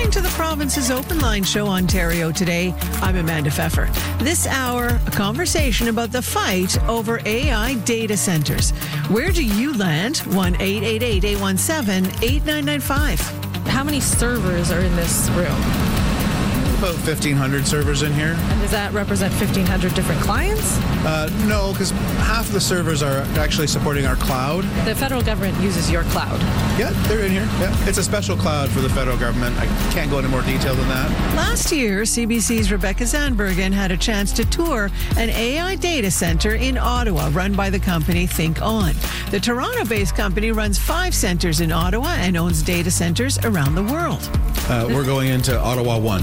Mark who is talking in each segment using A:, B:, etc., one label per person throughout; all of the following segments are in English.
A: listening to the province's Open Line Show, Ontario Today. I'm Amanda Pfeffer. This hour, a conversation about the fight over AI data centers. Where do you land? 1-888-817-8995.
B: How many servers are in this room?
C: About 1,500 servers in here.
B: And does that represent 1,500 different clients?
C: No, because half of the servers are actually supporting our cloud.
B: The federal government uses your cloud.
C: Yeah, they're in here. Yeah, it's a special cloud for the federal government. I can't go into more detail than that.
A: Last year, CBC's Rebecca Zandbergen had a chance to tour an AI data center in Ottawa run by the company ThinkOn. The Toronto-based company runs 5 centers in Ottawa and owns data centers around the world.
C: We're going into Ottawa 1.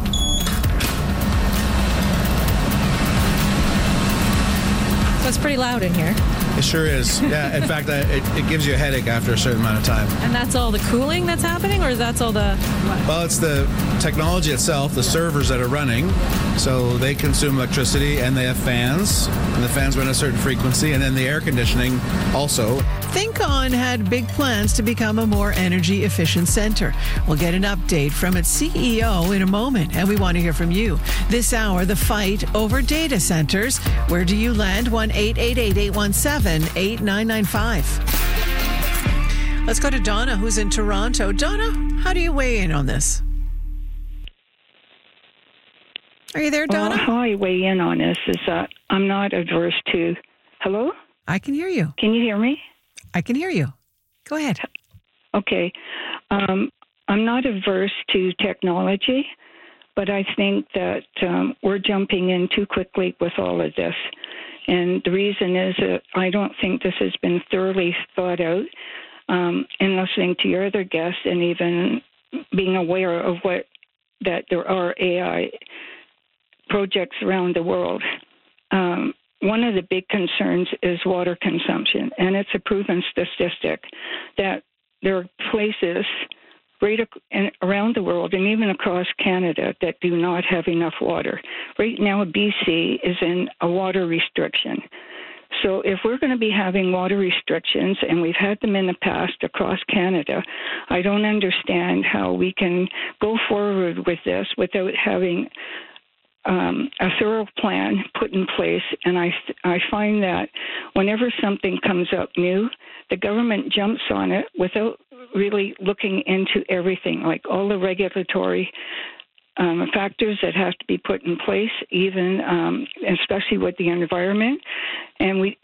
B: So it's pretty loud in here.
C: It sure is. Yeah, in fact, it gives you a headache after a certain amount of time.
B: And that's all the cooling that's happening, or that's all the what?
C: Well, it's the technology itself, the servers that are running. So they consume electricity, and they have fans, and the fans run a certain frequency, and then the air conditioning also.
A: ThinkOn had big plans to become a more energy efficient center. We'll get an update from its CEO in a moment, and we want to hear from you. This hour, the fight over data centers. Where do you land? 1-888-817-8995. Let's go to Donna, who's in Toronto. Donna, how do you weigh in on this? Are you there, Donna?
D: Well, how I weigh in on this is that I'm not adverse to... Hello?
A: I can hear you.
D: Can you hear me?
A: I can hear you. Go ahead.
D: Okay. I'm not averse to technology, but I think that we're jumping in too quickly with all of this. And the reason is that I don't think this has been thoroughly thought out. In listening to your other guests and even being aware of that there are AI projects around the world. One of the big concerns is water consumption, and it's a proven statistic that there are places right around the world and even across Canada that do not have enough water. Right now, BC is in a water restriction. So if we're going to be having water restrictions, and we've had them in the past across Canada, I don't understand how we can go forward with this without having a thorough plan put in place. And I find that whenever something comes up new, the government jumps on it without really looking into everything, like all the regulatory factors that have to be put in place, even especially with the environment. And we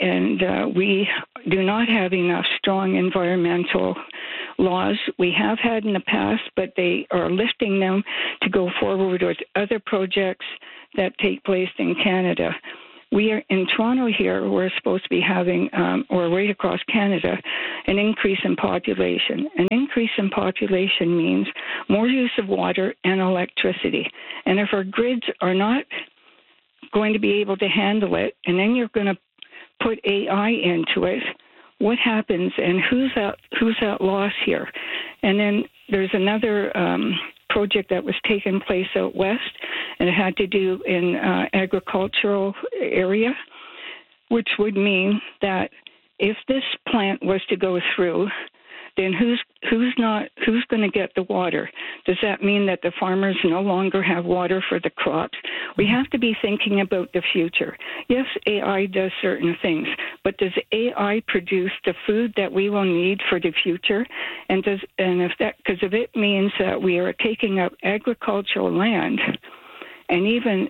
D: do not have enough strong environmental laws. We have had in the past, but they are lifting them to go forward with other projects that take place in Canada. We are in Toronto here, we're supposed to be having, or right across Canada, an increase in population. An increase in population means more use of water and electricity. And if our grids are not going to be able to handle it, and then you're going to put AI into it, what happens, and who's at loss here? And then there's another project that was taking place out west, and it had to do in agricultural area, which would mean that if this plant was to go through, then who's going to get the water? Does that mean that the farmers no longer have water for the crops? We have to be thinking about the future. Yes, AI does certain things, but does AI produce the food that we will need for the future? Because if it means that we are taking up agricultural land, and even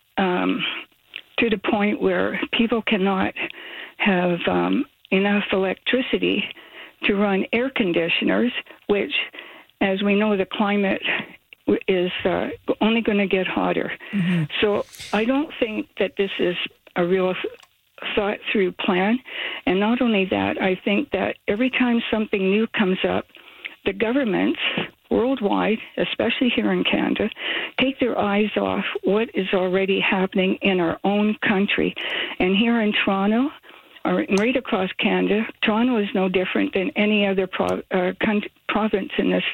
D: to the point where people cannot have enough electricity to run air conditioners, which, as we know, the climate is only going to get hotter. Mm-hmm. So I don't think that this is a real thought-through plan. And not only that, I think that every time something new comes up, the governments worldwide, especially here in Canada, take their eyes off what is already happening in our own country. And here in Toronto, or right across Canada, Toronto is no different than any other province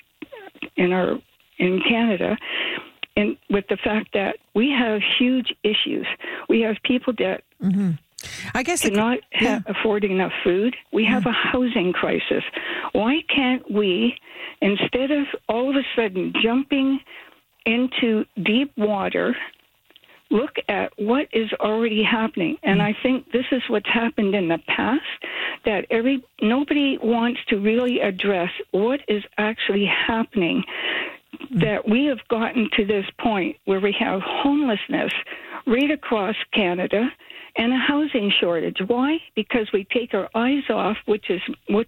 D: in Canada. And with the fact that we have huge issues, we have people that
A: I guess
D: cannot afford enough food. We have a housing crisis. Why can't we, instead of all of a sudden jumping into deep water. Look at what is already happening. And I think this is what's happened in the past, that nobody wants to really address what is actually happening, that we have gotten to this point where we have homelessness right across Canada and a housing shortage. Why? Because we take our eyes off, which is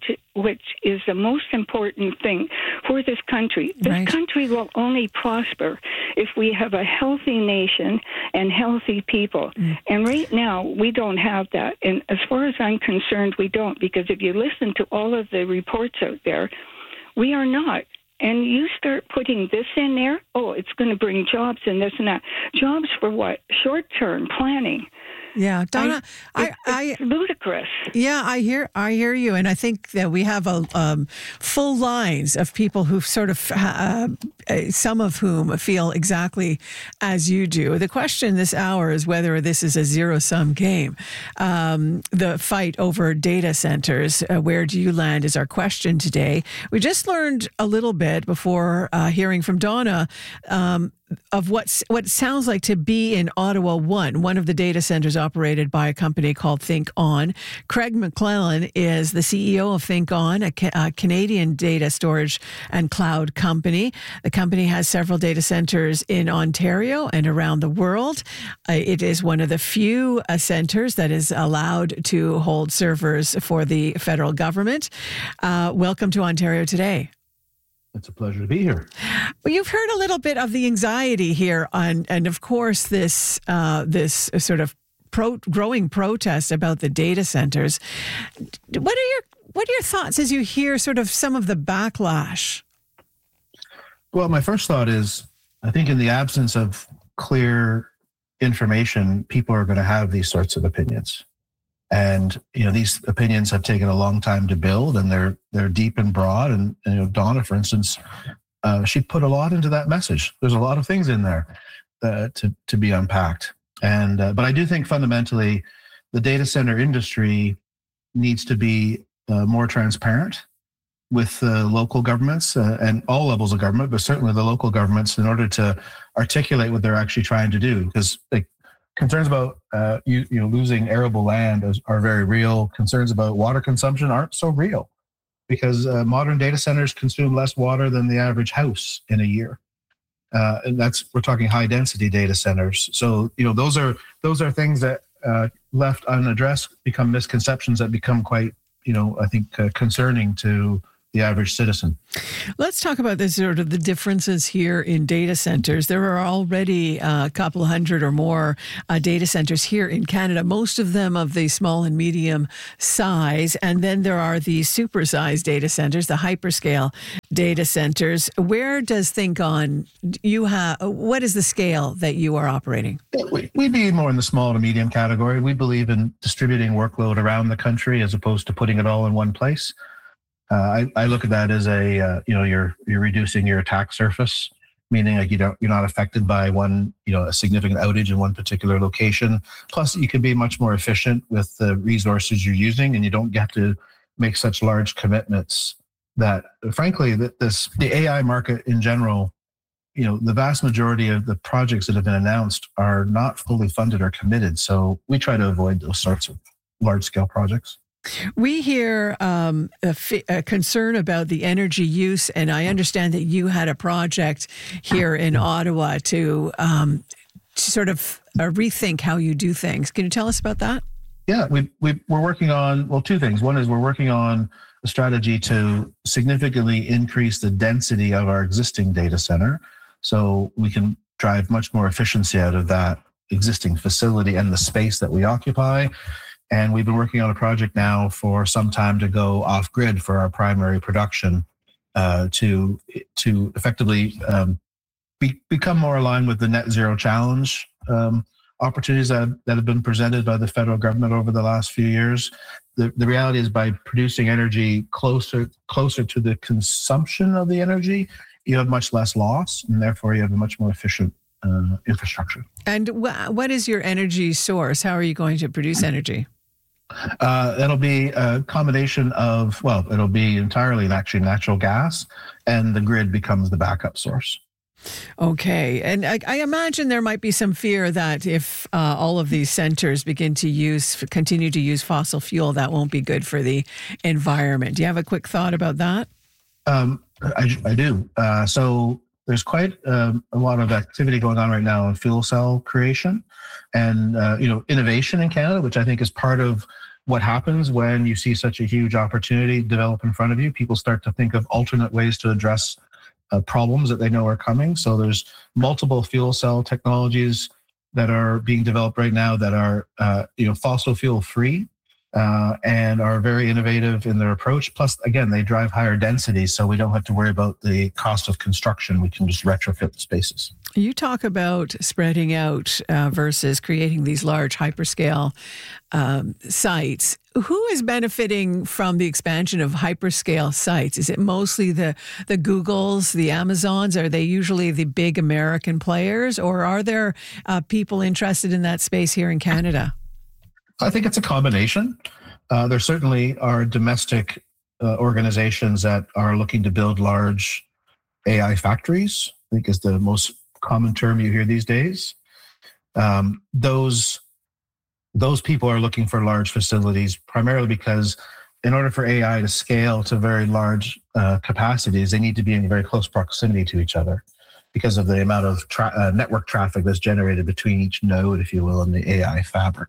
D: the most important thing for this country. This country will only prosper if we have a healthy nation and healthy people. And right now, we don't have that. And as far as I'm concerned, we don't, because if you listen to all of the reports out there, we are not. And you start putting this in there, it's going to bring jobs and this and that. Jobs for what? Short-term planning.
A: Yeah, Donna,
D: it's ludicrous.
A: Yeah, I hear you, and I think that we have full lines of people who sort of, some of whom feel exactly as you do. The question this hour is whether this is a zero-sum game. The fight over data centers, where do you land, is our question today. We just learned a little bit before hearing from Donna of what sounds like to be in Ottawa one of the data centers operated by a company called Think On. Craig McClellan is the CEO of Think On, a Canadian data storage and cloud company. The company has several data centers in Ontario and around the world. It is one of the few centers that is allowed to hold servers for the federal government. Welcome to Ontario Today.
E: It's a pleasure to be here.
A: Well, you've heard a little bit of the anxiety here and of course, this sort of growing protest about the data centers. What are your thoughts as you hear sort of some of the backlash?
E: Well, my first thought is, I think in the absence of clear information, people are going to have these sorts of opinions. And, these opinions have taken a long time to build, and they're deep and broad. And Donna, for instance, she put a lot into that message. There's a lot of things in there to be unpacked. And but I do think fundamentally the data center industry needs to be more transparent with local governments and all levels of government, but certainly the local governments, in order to articulate what they're actually trying to do. Because concerns about losing arable land are very real. Concerns about water consumption aren't so real, because modern data centers consume less water than the average house in a year. And we're talking high density data centers. So those are things that left unaddressed become misconceptions that become quite I think concerning to the average citizen.
A: Let's talk about the differences here in data centers. There are already a couple hundred or more data centers here in Canada, most of them of the small and medium size. And then there are the supersized data centers, the hyperscale data centers. Where does Think On, what is the scale that you are operating?
E: We'd be more in the small to medium category. We believe in distributing workload around the country as opposed to putting it all in one place. I look at that as you're reducing your attack surface, meaning like you're not affected by one, a significant outage in one particular location. Plus, you can be much more efficient with the resources you're using, and you don't have to make such large commitments. That, frankly, the AI market in general, the vast majority of the projects that have been announced are not fully funded or committed. So we try to avoid those sorts of large-scale projects.
A: We hear a concern about the energy use, and I understand that you had a project here in Ottawa to sort of rethink how you do things. Can you tell us about that?
E: Yeah, we're working on, two things. One is we're working on a strategy to significantly increase the density of our existing data center so we can drive much more efficiency out of that existing facility and the space that we occupy. And we've been working on a project now for some time to go off grid for our primary production to effectively become more aligned with the net zero challenge opportunities that have been presented by the federal government over the last few years. The reality is, by producing energy closer to the consumption of the energy, you have much less loss, and therefore you have a much more efficient infrastructure.
A: And what is your energy source? How are you going to produce energy?
E: It'll be a combination of, well, it'll be entirely actually natural gas, and the grid becomes the backup source.
A: Okay. And I imagine there might be some fear that if all of these centers continue to use fossil fuel, that won't be good for the environment. Do you have a quick thought about that?
E: I do. So there's quite a lot of activity going on right now in fuel cell creation and innovation in Canada, which I think is part of what happens when you see such a huge opportunity develop in front of you. People start to think of alternate ways to address problems that they know are coming. So there's multiple fuel cell technologies that are being developed right now that are fossil fuel free and are very innovative in their approach. Plus, again, they drive higher densities, so we don't have to worry about the cost of construction. We can just retrofit the spaces.
A: You talk about spreading out versus creating these large hyperscale sites. Who is benefiting from the expansion of hyperscale sites? Is it mostly the Googles, the Amazons? Are they usually the big American players, or are there people interested in that space here in Canada?
E: I think it's a combination. There certainly are domestic organizations that are looking to build large AI factories, I think is the most common term you hear these days. Those people are looking for large facilities primarily because in order for AI to scale to very large capacities, they need to be in very close proximity to each other because of the amount of network traffic that's generated between each node, if you will, in the AI fabric.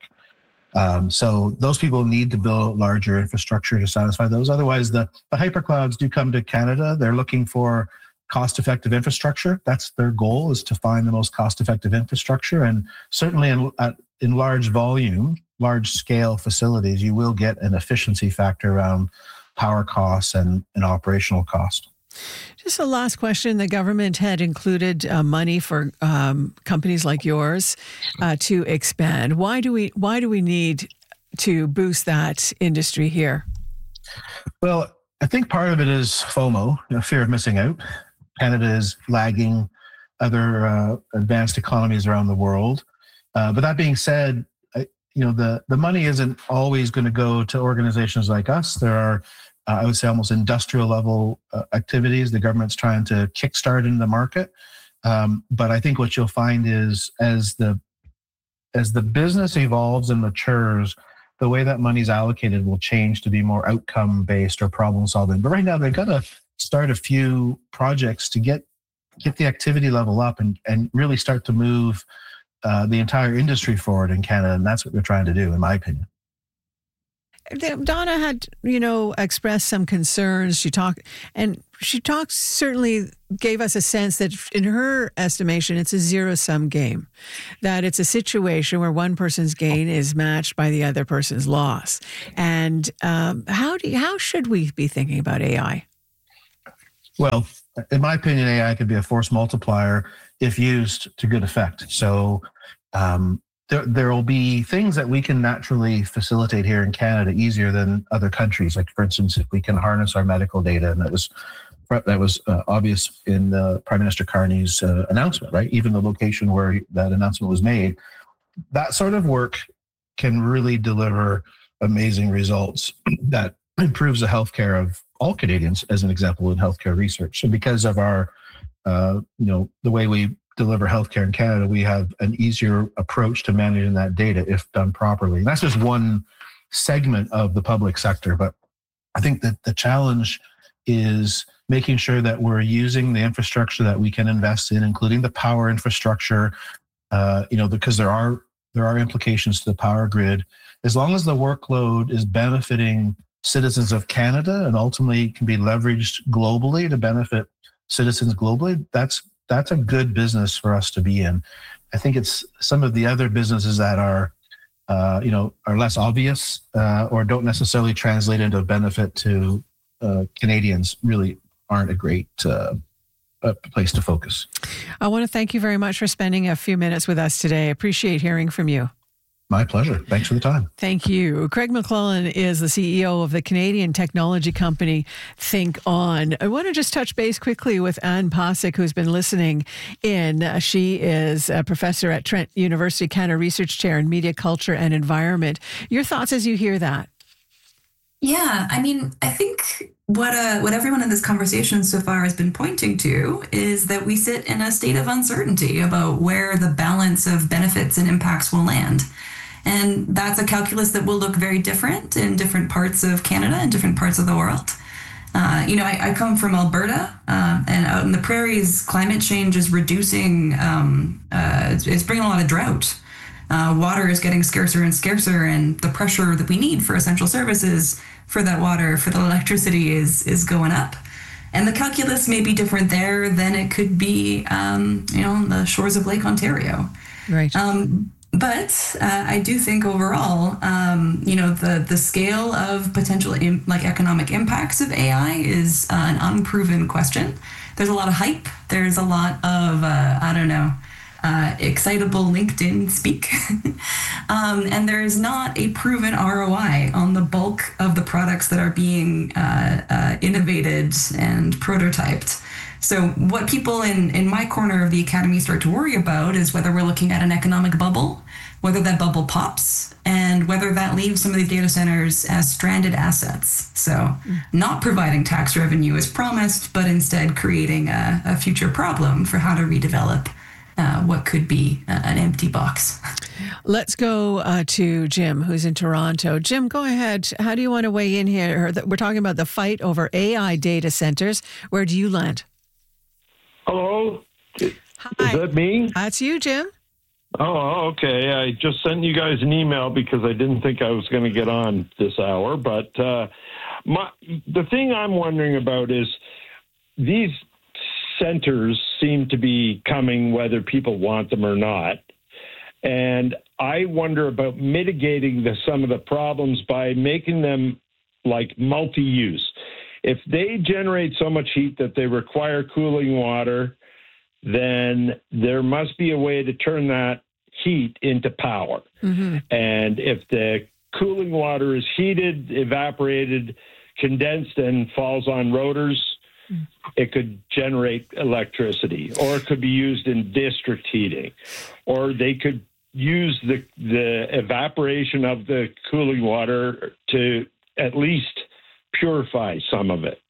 E: So those people need to build larger infrastructure to satisfy those. Otherwise, the hyperclouds do come to Canada. They're looking for cost-effective infrastructure. That's their goal, is to find the most cost-effective infrastructure. And certainly in large volume, large-scale facilities, you will get an efficiency factor around power costs and operational cost.
A: Just a last question. The government had included money for companies like yours to expand. Why do we need to boost that industry here?
E: Well, I think part of it is FOMO, fear of missing out. Canada is lagging other advanced economies around the world. But that being said, the money isn't always going to go to organizations like us. There are I would say almost industrial level activities the government's trying to kickstart in the market. But I think what you'll find is as the business evolves and matures, the way that money's allocated will change to be more outcome based or problem solving. But right now they've got to start a few projects to get the activity level up and really start to move the entire industry forward in Canada. And that's what they're trying to do, in my opinion.
A: Donna had, expressed some concerns. She certainly gave us a sense that in her estimation, it's a zero-sum game, that it's a situation where one person's gain is matched by the other person's loss. And how should we be thinking about AI?
E: Well, in my opinion, AI could be a force multiplier if used to good effect. So, there will be things that we can naturally facilitate here in Canada easier than other countries. Like, for instance, if we can harness our medical data, and that was obvious in Prime Minister Carney's announcement, right? Even the location where that announcement was made, that sort of work can really deliver amazing results that improves the healthcare of all Canadians, as an example, in healthcare research. So because of our, the way we deliver healthcare in Canada, we have an easier approach to managing that data if done properly. And that's just one segment of the public sector. But I think that the challenge is making sure that we're using the infrastructure that we can invest in, including the power infrastructure, because there are implications to the power grid. As long as the workload is benefiting citizens of Canada and ultimately can be leveraged globally to benefit citizens globally, that's a good business for us to be in. I think it's some of the other businesses that are less obvious or don't necessarily translate into a benefit to Canadians really aren't a great place to focus.
A: I want to thank you very much for spending a few minutes with us today. I appreciate hearing from you.
E: My pleasure. Thanks for the time.
A: Thank you. Craig McClellan is the CEO of the Canadian technology company Think On. I want to just touch base quickly with Anne Posick, who's been listening in. She is a professor at Trent University, Canada Research Chair in Media, Culture and Environment. Your thoughts as you hear that?
F: Yeah, I mean, I think what everyone in this conversation so far has been pointing to is that we sit in a state of uncertainty about where the balance of benefits and impacts will land. And that's a calculus that will look very different in different parts of Canada and different parts of the world. I come from Alberta, and out in the prairies, climate change is reducing, it's bringing a lot of drought. Water is getting scarcer and scarcer, and the pressure that we need for essential services for that water, for the electricity is going up. And the calculus may be different there than it could be, on the shores of Lake Ontario.
A: Right.
F: But I do think overall, the scale of potential economic impacts of AI is an unproven question. There's a lot of hype. There's a lot of, excitable LinkedIn speak. And there is not a proven ROI on the bulk of the products that are being innovated and prototyped. So what people in my corner of the academy start to worry about is whether we're looking at an economic bubble, whether that bubble pops, and whether that leaves some of these data centers as stranded assets. So not providing tax revenue as promised, but instead creating a future problem for how to redevelop what could be an empty box.
A: Let's go to Jim, who's in Toronto. Jim, go ahead. How do you want to weigh in here? We're talking about the fight over AI data centers. Where do you land?
G: Hello?
A: Hi.
G: Is that me?
A: That's you, Jim.
G: Oh, okay. I just sent you guys an email because I didn't think I was going to get on this hour. But the thing I'm wondering about is these centers seem to be coming whether people want them or not. And I wonder about mitigating some of the problems by making them like multi-use. If they generate so much heat that they require cooling water, then there must be a way to turn that heat into power. Mm-hmm. And if the cooling water is heated, evaporated, condensed, and falls on rotors, it could generate electricity, or it could be used in district heating, or they could use the evaporation of the cooling water to at least purify some of it.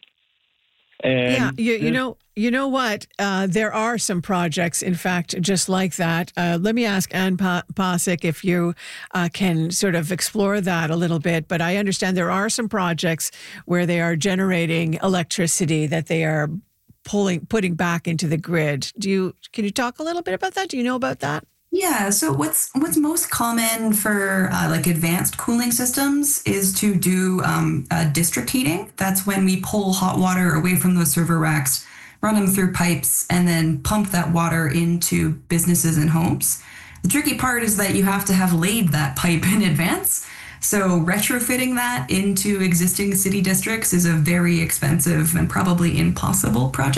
G: And
A: yeah, you know what? There are some projects, in fact, just like that. Let me ask Anne Posick if you can sort of explore that a little bit. But I understand there are some projects where they are generating electricity that they are putting back into the grid. Can you talk a little bit about that? Do you know about that?
F: Yeah, so what's most common for advanced cooling systems is to do district heating. That's when we pull hot water away from those server racks, run them through pipes, and then pump that water into businesses and homes. The tricky part is that you have to have laid that pipe in advance. So retrofitting that into existing city districts is a very expensive and probably impossible project.